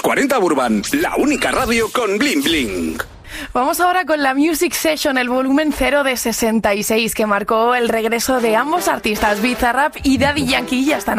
40 Urban, la única radio con bling bling. Vamos ahora con la Music Session, el volumen 0 de 66, que marcó el regreso de ambos artistas, Bizarrap y Daddy Yankee. Ya están